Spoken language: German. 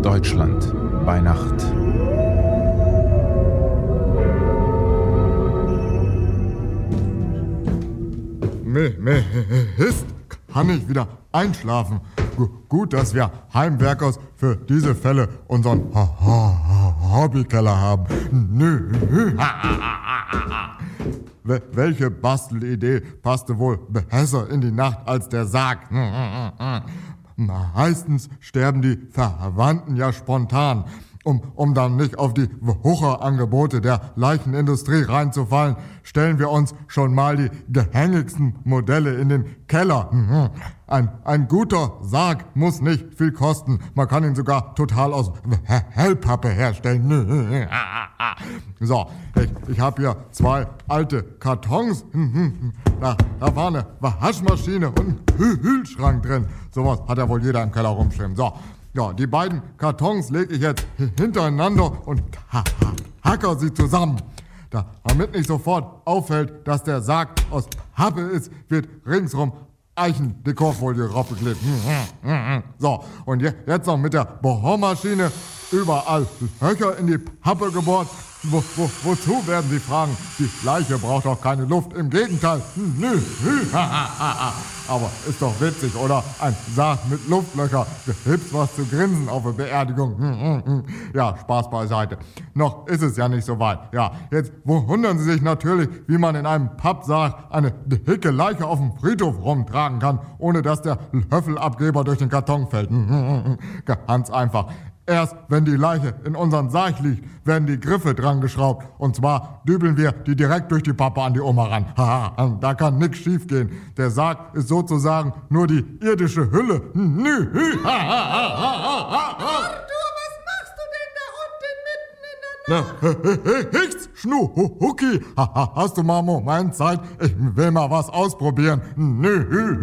Deutschland bei Nacht. Mist, kann ich wieder einschlafen. Gut, dass wir Heimwerkers für diese Fälle unseren Hobbykeller haben. Welche Bastelidee passte wohl besser in die Nacht als der Sarg? Meistens sterben die Verwandten ja spontan. Um dann nicht auf die Wucherangebote der Leichenindustrie reinzufallen, stellen wir uns schon mal die gehängigsten Modelle in den Keller. Ein guter Sarg muss nicht viel kosten. Man kann ihn sogar total aus Hellpappe herstellen. So, ich habe hier 2 alte Kartons. Da war eine Waschmaschine und ein Kühlschrank drin. Sowas hat ja wohl jeder im Keller rumstehen. So. Ja, die beiden Kartons lege ich jetzt hintereinander und hacker sie zusammen. Damit nicht sofort auffällt, dass der Sarg aus Pappe ist, wird ringsrum Eichendekorfolie draufgeklebt. So, und jetzt noch mit der Bohrmaschine überall Löcher in die Pappe gebohrt. Wozu, werden Sie fragen? Die Leiche braucht doch keine Luft. Im Gegenteil. Aber ist doch witzig, oder? Ein Sarg mit Luftlöcher. Gibt's was zu grinsen auf der Beerdigung? Ja, Spaß beiseite. Noch ist es ja nicht so weit. Ja, jetzt wundern Sie sich natürlich, wie man in einem Pappsarg eine dicke Leiche auf dem Friedhof rumtragen kann, ohne dass der Löffelabgeber durch den Karton fällt. Ganz einfach. Erst wenn die Leiche in unseren Sarg liegt, werden die Griffe dran geschraubt. Und zwar dübeln wir die direkt durch die Pappe an die Oma ran. Da kann nichts schief gehen. Der Sarg ist sozusagen nur die irdische Hülle. Arthur, was machst du denn da unten mitten in der Nacht? Nichts, Schnucki. Hast du mal einen Moment Zeit? Ich will mal was ausprobieren.